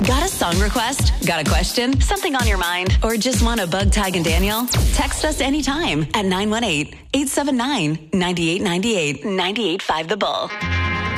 Got a song request? Got a question? Something on your mind? Or just want to bug Tig and Daniel? Text us anytime at 918-879-9898. 98.5 The Bull.